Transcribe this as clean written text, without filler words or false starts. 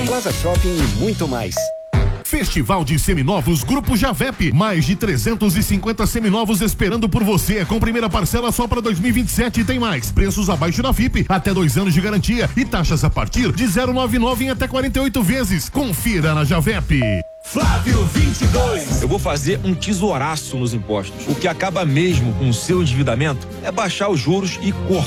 Plaza Shopping e muito mais. Festival de Seminovos Grupo Javep. Mais de 350 seminovos esperando por você. Com primeira parcela só para 2027 e tem mais. Preços abaixo da FIP, até 2 anos de garantia e taxas a partir de 0,99 em até 48 vezes. Confira na Javep. Flávio 22. Eu vou fazer um tesouraço nos impostos. O que acaba mesmo com o seu endividamento é baixar os juros e cortar